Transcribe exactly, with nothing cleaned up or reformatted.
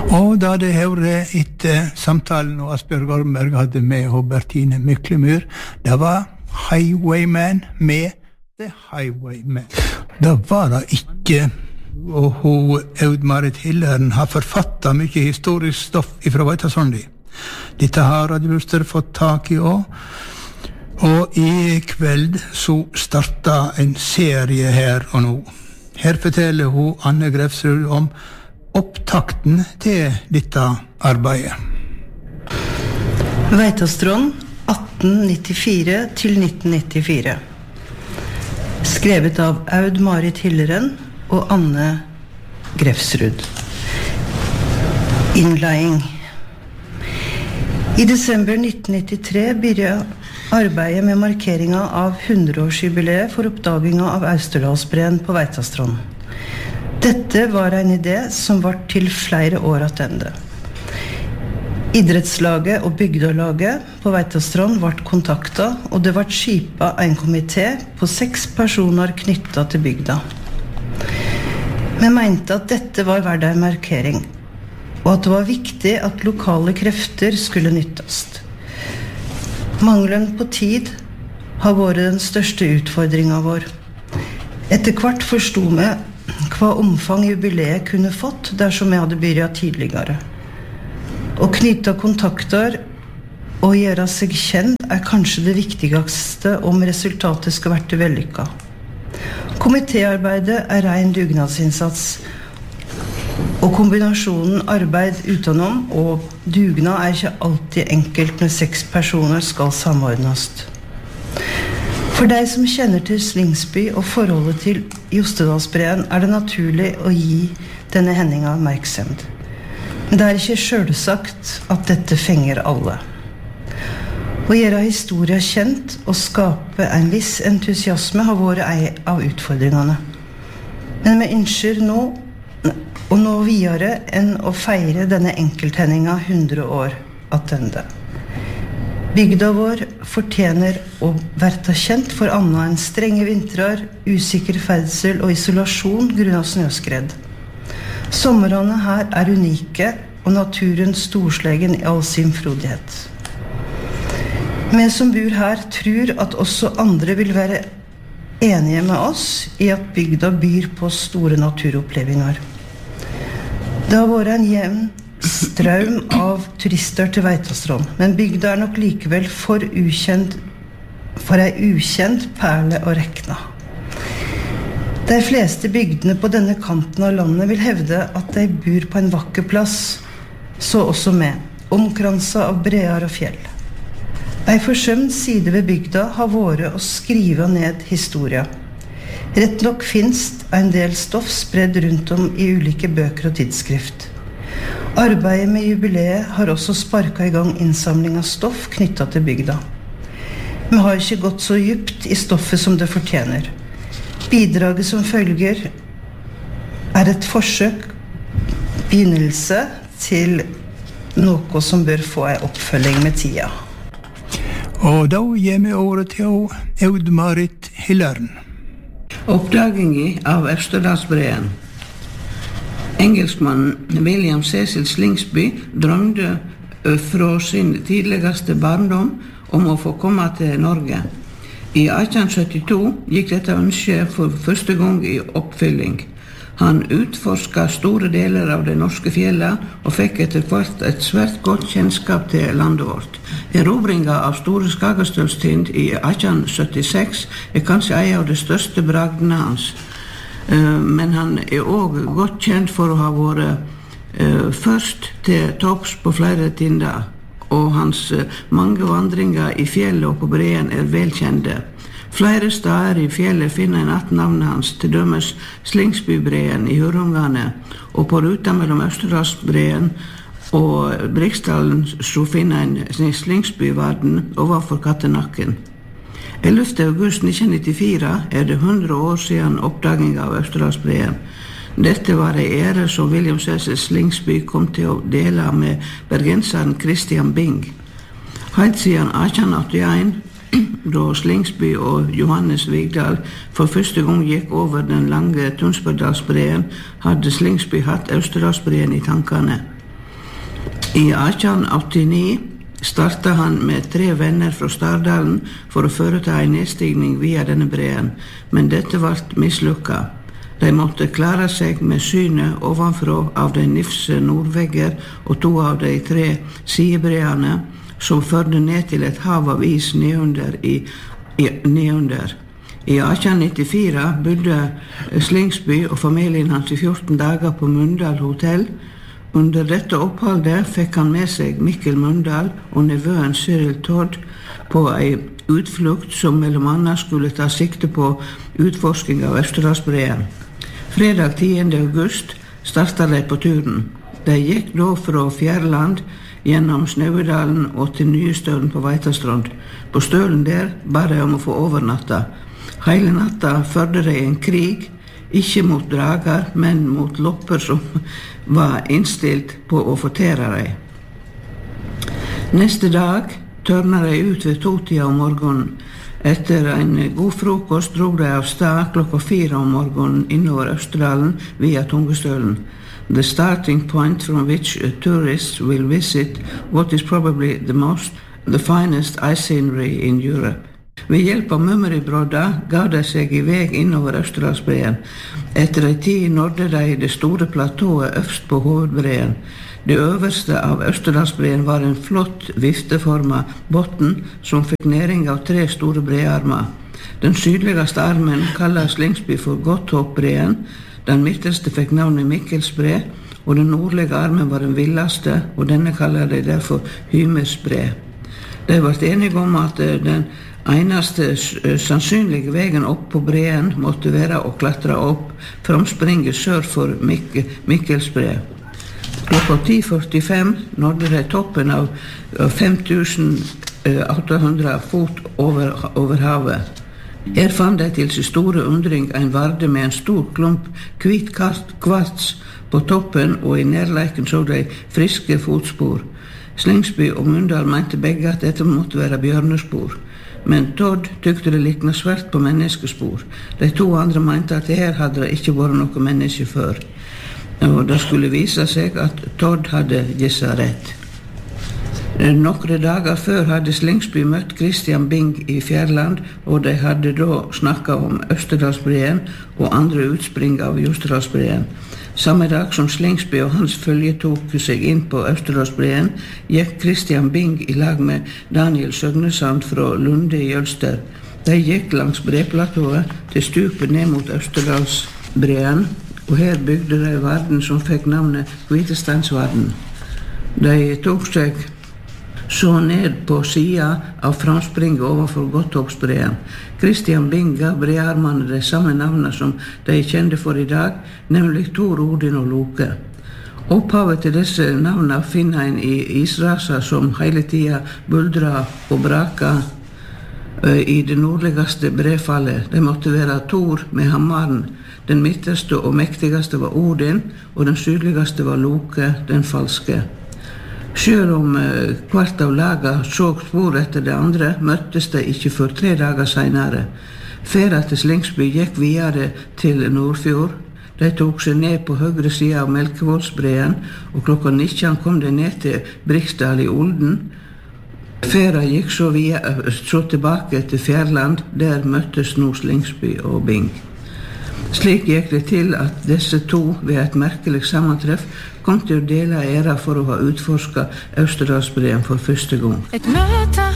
Og da det hører etter samtalen og Asbjørg Ormberg hadde med Bertine Myklemyr, det var Highwayman med The Highwayman. Det var det ikke, og hun Aud-Marit Hilleren har forfattet mye historisk stoff ifra Veitastrandi. Dette har Radio Luster fått tak i også. Og i kveld så startet en serie her og nå. Her forteller hun Anne Grefsrud om opptakten til dette arbeidet. Veitastrand atten nittifire til nitten nittifire. Skrevet av Aud-Marit Hilleren og Anne Grefsrud. Innledning. I desember nitten nittitre begynte arbeidet med markeringen av hundreårsjubileet for oppdagingen av Austerdalsbreen på Veitastrand. Dette var en idé som var til flere år attende. Idrettslaget og bygdalaget på Veitastrand ble kontaktet, og det ble skipet en komité på seks personer knyttet til bygda. Vi mente at dette var verdt en markering, og at det var viktig at lokale krefter skulle nyttes. Mangelen på tid har vært den største utfordringen vår. Etter hvert forstod vi hva omfang jubileet kunne fått dersom vi hadde begynt tidligere. Å knytte kontakter og gjøre seg kjent er kanskje det viktigste om resultatet skal være vellykket. Komitéarbeidet er ren dugnadsinnsats, og kombinasjonen arbeid utenom og dugnad er ikke alltid enkelt når seks personer skal samordnes. For de som kjenner til Slingsby og forholdet til Jostedalsbreen er det naturlig å gi denne hendingen oppmerksomhet. Men det er ikke selvsagt at dette fenger alle. Å gjøre historien kjent og skape en viss entusiasme har vært en av utfordringene. Men vi ønsker nå å nå videre enn å feire denne enkelthendingen hundre år attende. Bygda vår fortjener å være kjent for annet enn strenge vintrer, usikker ferdsel og isolasjon grunnet snøskred. Sommerene her er unike, og naturen storslegen i all sin frodighet. Vi som bor her tror at også andre vil være enige med oss i at bygda byr på store naturopplevelser. Det har vært en jevn strøm av turister til Veitastrand, men bygda er nok likevel for ukjent, for en ukjent perle å rekne. De fleste bygdene på denne kanten av landet vil hevde at de bor på en vakker plass, så også med, omkranset av breer og fjell. En forsømt side ved bygda har vært å skrive ned historien. Rett nok finnes en del stoff spredd rundt om i ulike bøker og tidsskrift. Arbeidet med jubileet har også sparket i gang innsamling av stoff knyttet til bygda. Vi har ikke gått så djupt i stoffet som det fortjener. Bidraget som følger er et forsøk, begynnelse til noe som bør få en oppfølging med tida. Og da gir vi ordet til Aud-Marit Hilleren. Oppdagingen av Austerdalsbreen. Engelskmannen William Cecil Slingsby drømte fra sin tidligste barndom om å få komme til Norge. I atten syttito gikk dette ønsket for første gang i oppfylling. Han utforsket store deler av det norske fjellet og fikk etter hvert et svært godt kjennskap til landet vårt. Erobringen av Store Skagastølstind i atten syttiseks er kanskje en av de største bragdene hans. Men han er også godt kjent for å ha vært først til topps på flere tinder, og hans mange vandringer i fjellet og på breen er velkjente. Flere steder i fjellet finner en att navnet hans, til dømes Slingsbybreen i Hurungane, og på ruta mellom Austerdalsbreen og Briksdalen så finner en Slingsbyvarden overfor Kattenakken. ellevte august nitten nittifire er det hundre år siden oppdagingen av Austerdalsbreen. Dette var en ære som William Cecil Slingsby kom til å dele med bergenseren Christian Bing. Helt siden atten åttien, da Slingsby og Johannes Vigdal for første gang gikk over den lange Tunsbergdalsbreen, hadde Slingsby hatt Austerdalsbreen i tankene. I atten åttini startet han med tre venner fra Stardalen for å foreta en nedstigning via denne breen, men dette ble mislykket. De måtte klare seg med synet ovenfra av de nifse nordvegger og to av de tre sidebreene som førte ned til et hav av is nedunder. I, i, nedunder. I atten nittifire bodde Slingsby og familien hans i fjorten dager på Mundal hotell. Under dette oppholdet fikk han med seg Mikkel Mundal og nevøen Cyril Todd på en utflukt som mellom annet skulle ta sikte på utforsking av Østerdalsbreen. Fredag tiende august startet de på turen. De gikk da fra Fjærland gjennom Snauedalen og til Nyestølen på Veitastrand. På stølen der bare om å få overnatta. Hele natta førte de en krig, ikke mot drager, men mot lopper som var innstilt på å fortere dem. Neste dag tørna de ut ved totida om morgenen. Etter en god frokost drog de av stad klokka fire om morgenen innover Østerdalen via Tungestølen. The starting point from which tourists will visit what is probably the most, the finest ice scenery in Europe. Ved hjelp av mummeribrodda gav de seg i vei innover Østerdalsbreen. Etter en tid nådde de det store platået øverst på hovedbreen. Det øverste av Østerdalsbreen var en flott vifteformet botten som fikk næring av tre store brearmer. Den sydligste armen kalles Slingsby for Godthåpbreen, den midterste fikk navnet Mikkelsbre, og den nordlige armen var den villeste, og denne kaller de derfor Hymersbre. De ble enige om at den eneste sannsynlige veien opp på breen måtte være å klatre opp framspringet sør for Mik Mikkelsbre. Klokka ti førtifem nådde de toppen av fem tusen åtte hundre fot over, over havet. Her fant de til sin store undring en varde med en stor klump hvit kvarts på toppen, og i nærleiken så de friske fotspor. Slingsby og Mundal mente begge at dette måtte være bjørnespor. Men Todd tykte det likna svært på menneskespor. De to andre mente at her hadde det ikke vært noe menneske før. Og det skulle vise seg at Todd hadde gissa rett. Nokre dager før hadde Slingsby møtt Christian Bing i Fjærland, og de hadde da snakket om Østerdalsbreen og andre utspring av Jostedalsbreen. Samme dag som Slingsby og hans følge tok seg inn på Østerdalsbreen, gikk Christian Bing i lag med Daniel Søgnesand fra Lunde i Jølster. De gikk langs breplatået til stupet ned mot Østerdalsbreen, og her bygde de varden som fikk navnet Hvitesteinsvarden. De tok seg så ned på sida av framspringet overfor Godthåpsbreen. Christian Bing gav brearmene de samme navnene som de kjente for i dag, nemlig Thor, Odin og Loke. Opphavet til disse navnene finner en i israser som hele tida buldra og braka i det nordligste brefallet. De måtte være Thor med hammaren. Den midterste og mektigste var Odin, og den sydligste var Loke, den falske. Selv om eh, hvert av laget så spor etter det andre, møttes de ikke før tre dager senere. Ferda til Slingsby gikk videre til Nordfjord. De tok seg ned på høyre side av Melkevoldsbreen, og klokka nitten kom de ned til Briksdal i Olden. Ferda gikk så, via, så tilbake til Fjærland, der møttes nå Slingsby og Bing. Slik gikk det til at disse to ved et merkelig sammantreff kom til å dele æra for å ha utforsket Østerdalsbreen for første gang. Et møte